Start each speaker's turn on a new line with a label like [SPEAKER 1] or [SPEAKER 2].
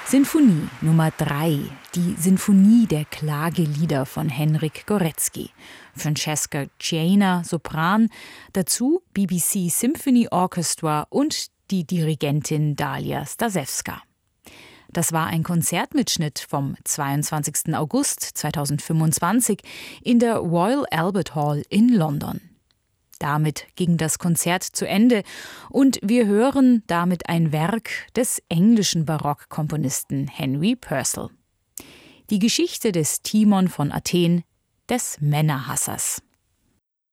[SPEAKER 1] Sinfonie Nummer 3, die Sinfonie der Klagelieder von Henryk Górecki. Francesca Ciena, Sopran, dazu BBC Symphony Orchestra und die Dirigentin Dalia Stasewska. Das war ein Konzertmitschnitt vom 22. August 2025 in der Royal Albert Hall in London. Damit ging das Konzert zu Ende und wir hören damit ein Werk des englischen Barockkomponisten Henry Purcell. Die Geschichte des Timon von Athen, des Männerhassers.